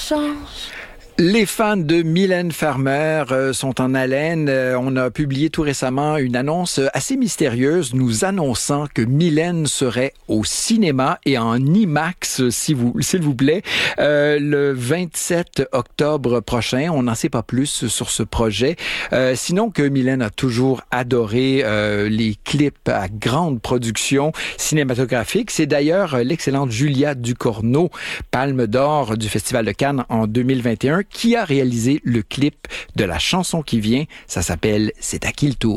change. Les fans de Mylène Farmer sont en haleine. On a publié tout récemment une annonce assez mystérieuse nous annonçant que Mylène serait au cinéma et en IMAX, s'il vous plaît, le 27 octobre prochain. On n'en sait pas plus sur ce projet. Sinon que Mylène a toujours adoré les clips à grande production cinématographique. C'est d'ailleurs l'excellente Julia Ducournau, Palme d'or du Festival de Cannes en 2021, qui a réalisé le clip de la chanson qui vient. Ça s'appelle « C'est à qui le tour ».